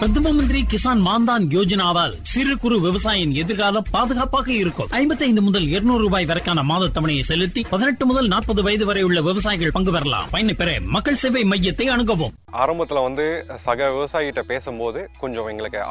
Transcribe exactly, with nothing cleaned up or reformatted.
பிரதம மந்திரி கிசான் மான்தான் யோஜனாவால் சிறு குறு விவசாயியின் எதிர்காலம் பாதுகாப்பாக இருக்கும். ஐம்பத்தி ஐந்து முதல் இருநூறு ரூபாய் வரைக்கான மாத தவணையை செலுத்தி பதினெட்டு முதல் நாற்பது வயது வரை உள்ள விவசாயிகள் பங்கு பெறலாம். பயனை பெற மக்கள் சேவை மையத்தை அணுகவும். ஆரம்பத்துல வந்து சக விவசாயிகிட்ட பேசும்போது கொஞ்சம் எங்களுக்கு